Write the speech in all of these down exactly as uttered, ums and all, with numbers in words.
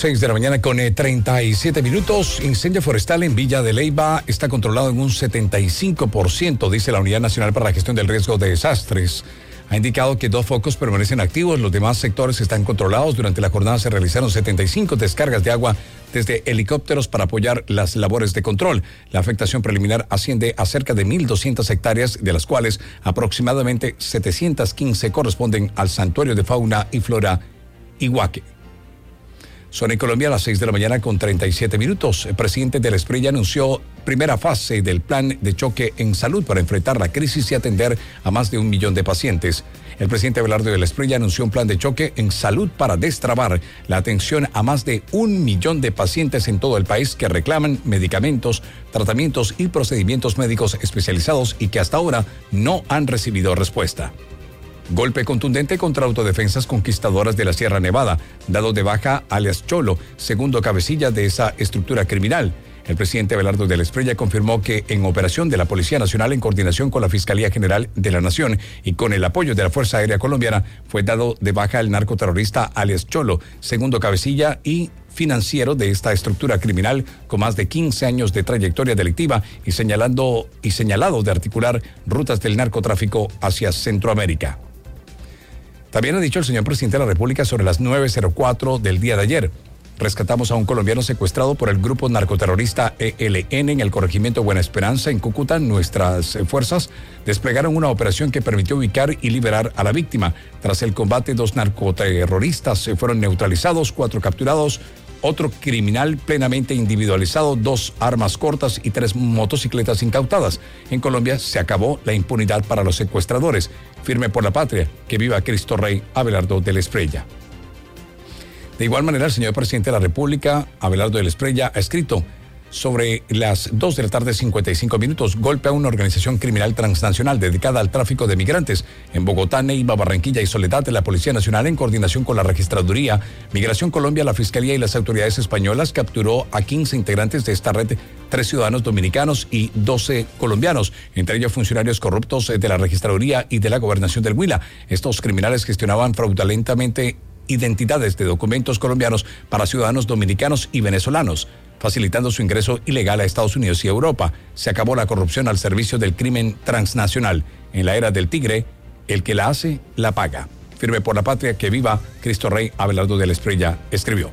seis de la mañana con eh, treinta y siete minutos. Incendio forestal en Villa de Leyva está controlado en un setenta y cinco por ciento, dice la Unidad Nacional para la Gestión del Riesgo de Desastres. Ha indicado que dos focos permanecen activos, los demás sectores están controlados. Durante la jornada se realizaron setenta y cinco descargas de agua desde helicópteros para apoyar las labores de control. La afectación preliminar asciende a cerca de mil doscientas hectáreas, de las cuales aproximadamente setecientas quince corresponden al Santuario de Fauna y Flora Iguaque. Son en Colombia a las seis de la mañana con treinta y siete minutos. El presidente del Esprella anunció primera fase del plan de choque en salud para enfrentar la crisis y atender a más de un millón de pacientes. El presidente Abelardo del Esprella anunció un plan de choque en salud para destrabar la atención a más de un millón de pacientes en todo el país que reclaman medicamentos, tratamientos y procedimientos médicos especializados y que hasta ahora no han recibido respuesta. Golpe contundente contra autodefensas conquistadoras de la Sierra Nevada, dado de baja alias Cholo, segundo cabecilla de esa estructura criminal. El presidente Abelardo del Esprella confirmó que en operación de la Policía Nacional en coordinación con la Fiscalía General de la Nación y con el apoyo de la Fuerza Aérea Colombiana fue dado de baja el narcoterrorista alias Cholo, segundo cabecilla y financiero de esta estructura criminal con más de quince años de trayectoria delictiva y señalando y señalado de articular rutas del narcotráfico hacia Centroamérica. También ha dicho el señor presidente de la República sobre las nueve cero cuatro del día de ayer. Rescatamos a un colombiano secuestrado por el grupo narcoterrorista E L N en el corregimiento Buena Esperanza en Cúcuta. Nuestras fuerzas desplegaron una operación que permitió ubicar y liberar a la víctima. Tras el combate, dos narcoterroristas fueron neutralizados, cuatro capturados, otro criminal plenamente individualizado, dos armas cortas y tres motocicletas incautadas. En Colombia se acabó la impunidad para los secuestradores. Firme por la patria, que viva Cristo Rey. Abelardo del Esprella. De igual manera, el señor presidente de la República, Abelardo del Esprella, ha escrito sobre las dos de la tarde, cincuenta y cinco minutos, golpe a una organización criminal transnacional dedicada al tráfico de migrantes. En Bogotá, Neiva, Barranquilla y Soledad, la Policía Nacional, en coordinación con la Registraduría, Migración Colombia, la Fiscalía y las autoridades españolas, capturó a quince integrantes de esta red, tres ciudadanos dominicanos y doce colombianos, entre ellos funcionarios corruptos de la Registraduría y de la Gobernación del Huila. Estos criminales gestionaban fraudulentamente identidades de documentos colombianos para ciudadanos dominicanos y venezolanos, facilitando su ingreso ilegal a Estados Unidos y Europa. Se acabó la corrupción al servicio del crimen transnacional. En la era del tigre, el que la hace, la paga. Firme por la patria, que viva Cristo Rey. Abelardo del Esprella escribió.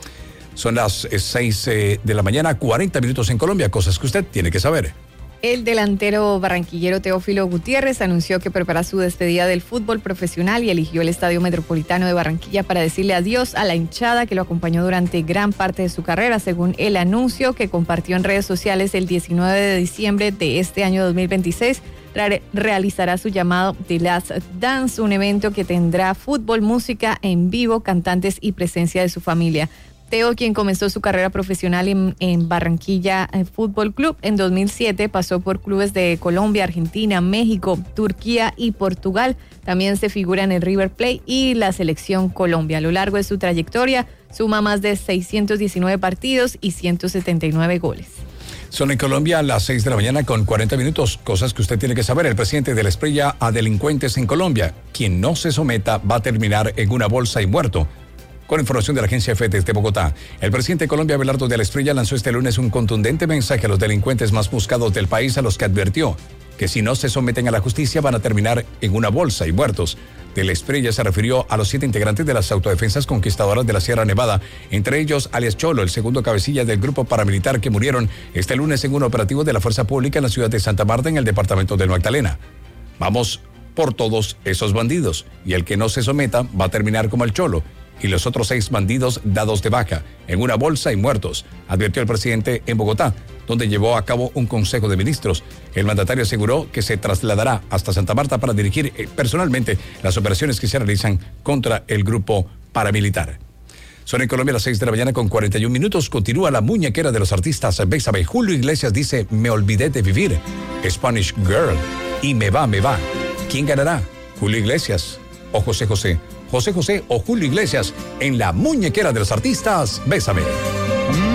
Son las seis de la mañana, cuarenta minutos en Colombia, cosas que usted tiene que saber. El delantero barranquillero Teófilo Gutiérrez anunció que prepara su despedida del fútbol profesional y eligió el Estadio Metropolitano de Barranquilla para decirle adiós a la hinchada que lo acompañó durante gran parte de su carrera, según el anuncio que compartió en redes sociales el diecinueve de diciembre de este año dos mil veintiséis. Re- realizará su llamado The Last Dance, un evento que tendrá fútbol, música en vivo, cantantes y presencia de su familia. Teo, quien comenzó su carrera profesional en, en Barranquilla Fútbol Club en dos mil siete, pasó por clubes de Colombia, Argentina, México, Turquía y Portugal. También se figura en el River Plate y la Selección Colombia. A lo largo de su trayectoria, suma más de seiscientos diecinueve partidos y ciento setenta y nueve goles. Son en Colombia a las seis de la mañana con cuarenta minutos. Cosas que usted tiene que saber. El presidente del Esprella a delincuentes en Colombia. Quien no se someta va a terminar en una bolsa y muerto. Con información de la agencia F desde Bogotá, el presidente de Colombia, Abelardo del Esprella, lanzó este lunes un contundente mensaje a los delincuentes más buscados del país, a los que advirtió que si no se someten a la justicia van a terminar en una bolsa y muertos. Del Esprella se refirió a los siete integrantes de las autodefensas conquistadoras de la Sierra Nevada, entre ellos alias Cholo, el segundo cabecilla del grupo paramilitar, que murieron este lunes en un operativo de la Fuerza Pública en la ciudad de Santa Marta, en el departamento del Magdalena. Vamos por todos esos bandidos, y el que no se someta va a terminar como el Cholo y los otros seis bandidos dados de baja en una bolsa y muertos, advirtió el presidente en Bogotá, donde llevó a cabo un consejo de ministros. El mandatario aseguró que se trasladará hasta Santa Marta para dirigir personalmente las operaciones que se realizan contra el grupo paramilitar. Son en Colombia a las seis de la mañana con cuarenta y un minutos. Continúa la muñequera de los artistas. Bésame. Julio Iglesias dice, me olvidé de vivir. Spanish Girl. Y me va, me va. ¿Quién ganará? ¿Julio Iglesias o José José? José José o Julio Iglesias en la muñequera de los artistas. Bésame.